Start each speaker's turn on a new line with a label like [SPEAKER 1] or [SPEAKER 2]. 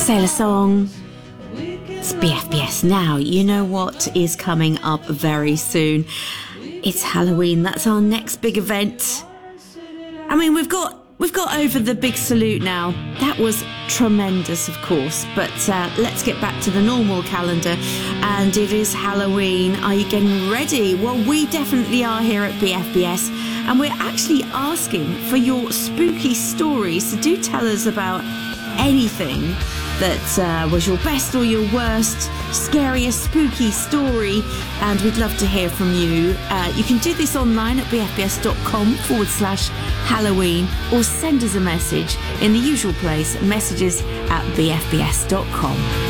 [SPEAKER 1] Sailor Song. It's BFBS now. You know what is coming up very soon? It's Halloween. That's our next big event. I mean, we've got over the big salute now. That was tremendous, of course, but let's get back to the normal calendar. And it is Halloween. Are you getting ready? Well, we definitely are here at BFBS, and we're actually asking for your spooky stories. So do tell us about anything that was your best or your worst, scariest, spooky story, and we'd love to hear from you. You can do this online at bfbs.com/Halloween, or send us a message in the usual place, messages@bfbs.com.